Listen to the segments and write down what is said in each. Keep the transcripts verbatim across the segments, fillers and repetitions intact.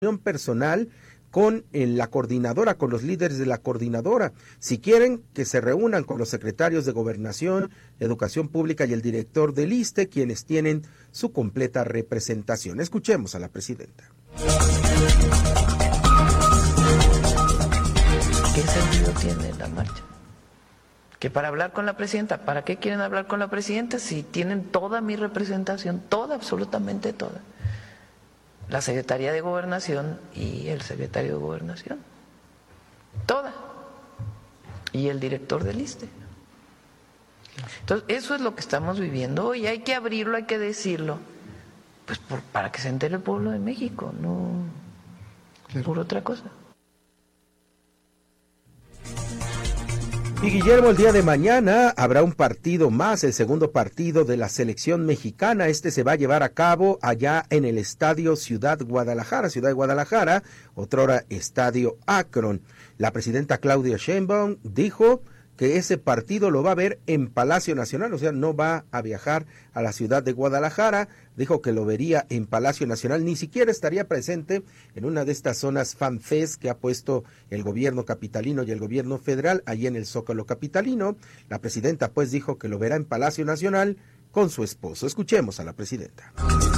personal con eh, la coordinadora, con los líderes de la coordinadora. Si quieren que se reúnan con los secretarios de Gobernación, Educación Pública y el director del I S S S T E, quienes tienen su completa representación. Escuchemos a la presidenta. ¿Qué sentido tiene la marcha? Que para hablar con la presidenta, ¿para qué quieren hablar con la presidenta si tienen toda mi representación, toda, absolutamente toda? La Secretaría de Gobernación y el secretario de Gobernación, toda, y el director del I S S S T E. Entonces, eso es lo que estamos viviendo hoy, hay que abrirlo, hay que decirlo, pues por, para que se entere el pueblo de México, no claro. Por otra cosa. Y Guillermo, el día de mañana habrá un partido más, el segundo partido de la selección mexicana. Este se va a llevar a cabo allá en el Estadio Ciudad Guadalajara, Ciudad de Guadalajara, otrora Estadio Akron. La presidenta Claudia Sheinbaum dijo que ese partido lo va a ver en Palacio Nacional, o sea, no va a viajar a la ciudad de Guadalajara. Dijo que lo vería en Palacio Nacional, ni siquiera estaría presente en una de estas zonas FanFest que ha puesto el gobierno capitalino y el gobierno federal allí en el Zócalo capitalino. La presidenta pues dijo que lo verá en Palacio Nacional con su esposo. Escuchemos a la presidenta.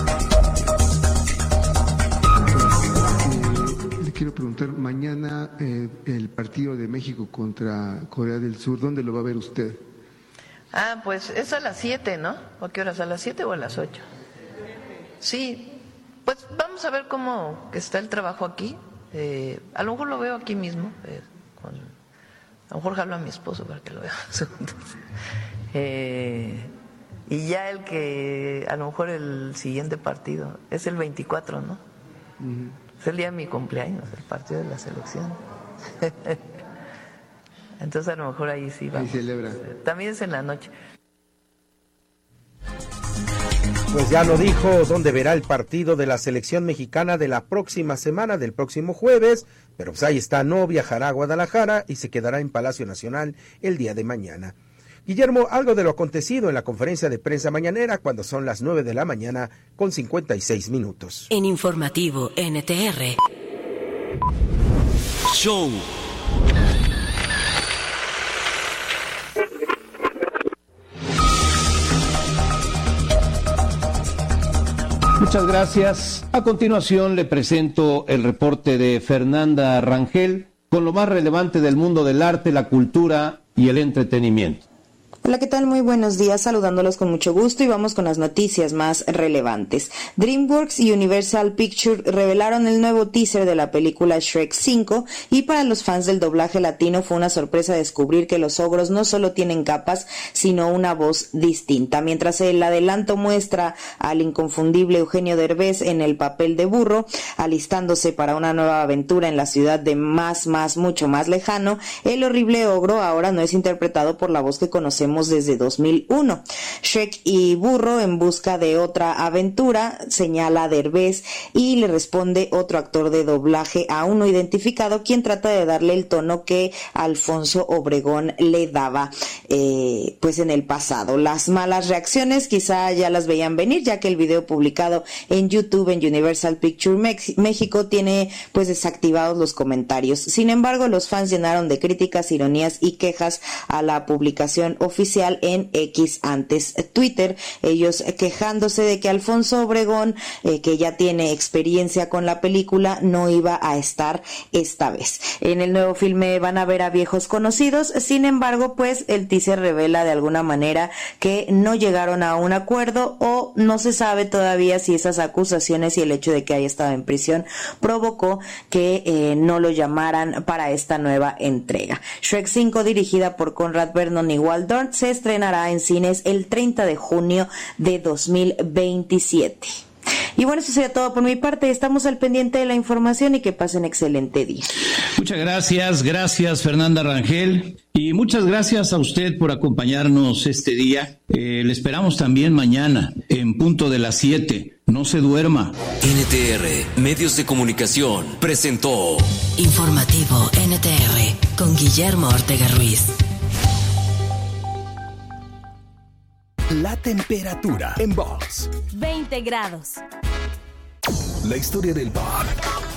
Le quiero preguntar, mañana eh, el partido de México contra Corea del Sur, ¿dónde lo va a ver usted? Ah, pues es a las siete, ¿no? ¿A qué horas? ¿A las siete o a las ocho? Sí, pues vamos a ver cómo está el trabajo aquí. Eh, a lo mejor lo veo aquí mismo. Eh, con, a lo mejor hablo a mi esposo para que lo vea juntos. Eh, y ya el que, a lo mejor el siguiente partido, es el veinticuatro, ¿no? Uh-huh. Es el día de mi cumpleaños, el partido de la selección. Entonces a lo mejor ahí sí vamos. Ahí celebra. También es en la noche. Pues ya lo dijo dónde verá el partido de la selección mexicana de la próxima semana, del próximo jueves, pero pues ahí está, no viajará a Guadalajara y se quedará en Palacio Nacional el día de mañana. Guillermo, algo de lo acontecido en la conferencia de prensa mañanera cuando son las nueve de la mañana con cincuenta y seis minutos. En Informativo N T R. Show. Muchas gracias. A continuación le presento el reporte de Fernanda Rangel con lo más relevante del mundo del arte, la cultura y el entretenimiento. Hola, ¿qué tal? Muy buenos días, saludándolos con mucho gusto y vamos con las noticias más relevantes. DreamWorks y Universal Pictures revelaron el nuevo teaser de la película Shrek cinco y para los fans del doblaje latino fue una sorpresa descubrir que los ogros no solo tienen capas, sino una voz distinta. Mientras el adelanto muestra al inconfundible Eugenio Derbez en el papel de burro, alistándose para una nueva aventura en la ciudad de más, más, mucho más lejano, el horrible ogro ahora no es interpretado por la voz que conocemos desde dos mil uno. Shrek y burro en busca de otra aventura, señala Derbez, y le responde otro actor de doblaje aún no identificado, quien trata de darle el tono que Alfonso Obregón le daba eh, pues en el pasado. Las malas reacciones quizá ya las veían venir, ya que el video publicado en YouTube en Universal Pictures Mex- México tiene pues desactivados los comentarios. Sin embargo, los fans llenaron de críticas, ironías y quejas a la publicación oficial en X, antes Twitter, ellos quejándose de que Alfonso Obregón, eh, que ya tiene experiencia con la película, no iba a estar esta vez. En el nuevo filme van a ver a viejos conocidos, sin embargo, pues el teaser revela de alguna manera que no llegaron a un acuerdo o no se sabe todavía si esas acusaciones y el hecho de que haya estado en prisión provocó que eh, no lo llamaran para esta nueva entrega. Shrek cinco, dirigida por Conrad Vernon y Walt Dorn, se estrenará en cines el treinta de junio de dos mil veintisiete. Y bueno, eso sería todo por mi parte. Estamos al pendiente de la información y que pasen excelente día. Muchas gracias, gracias Fernanda Rangel. Y muchas gracias a usted por acompañarnos este día. Eh, le esperamos también mañana en punto de las siete. No se duerma. N T R, Medios de Comunicación, presentó Informativo N T R con Guillermo Ortega Ruiz. La temperatura en Vox. veinte grados. La historia del pop